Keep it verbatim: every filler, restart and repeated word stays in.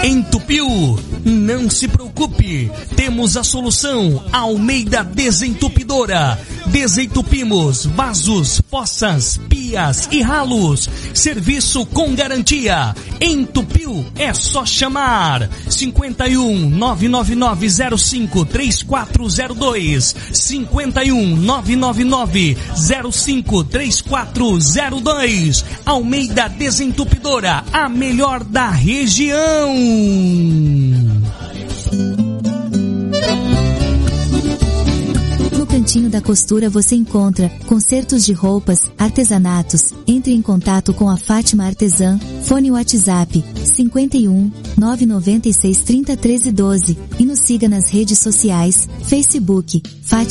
Entupiu? Não se preocupe, temos a solução. Almeida Desentupidora. Desentupimos vasos, fossas, pias e ralos. Serviço com garantia. Entupiu? É só chamar. cinquenta e um, nove nove nove zero cinco, três quatro zero dois. cinquenta e um, nove nove nove zero cinco, três quatro zero dois. Almeida Desentupidora, a melhor da região. No Cantinho da Costura você encontra consertos de roupas, artesanatos. Entre em contato com a Fátima Artesã. Fone WhatsApp cinquenta e um, nove nove seis, trinta, treze, doze e nos siga nas redes sociais, Facebook, Fátima